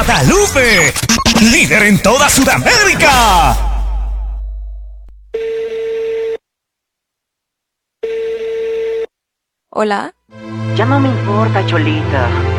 Guadalupe, líder en toda Sudamérica. Hola. Ya no me importa, Cholita.